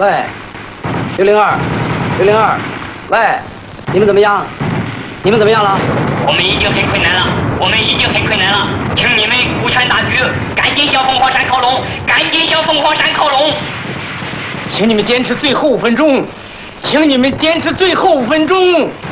喂，602，喂，你们怎么样？你们怎么样了？ 我们已经很困难了，请你们顾全大局，赶紧向凤凰山靠拢， 请你们坚持最后5分钟，